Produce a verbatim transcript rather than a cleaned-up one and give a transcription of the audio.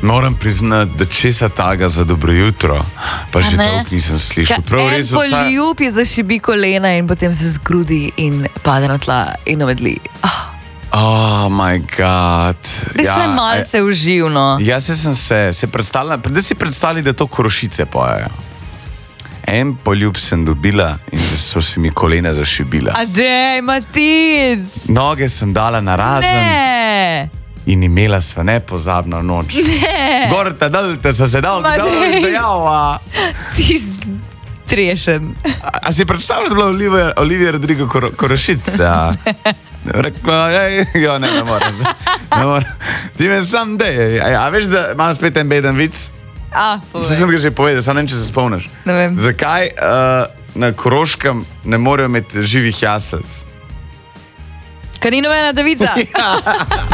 Moram priznati, da česa taga za dobro jutro, pa že dolgo nisem slišal. Prav res vsa... En poljub je zašibi kolena in potem se zgrudi in pade na tla in omedli. Oh. Oh, moj bog. Res je malce uživno. Ja, se sem se, se predstavljala, da si predstavljali, da to Korošice pojejo. En poljub sem dobila in so se mi kolena zašibila. Adej, Matic! Noge sem dala na razen. Ne! In imela sva nepozabno noč. Ne! Gorte, dalte so se dal, dalte, java. Ti strešen. A, a si predstavljaš, da je bila Olivia, Olivia Rodrigo Kor Korošica? Rekla, ej, jo, ne, ne morem. Ne morem. Ti me sam dej. A, a veš, da imam spet en beden vic? A, povej. Se sem ga že povedal, sam ne vem, če se spomniš. Ne vem. Zakaj uh, na Koroškem ne morejo imeti živih jaselc? Ker ni nobena devica. Ja.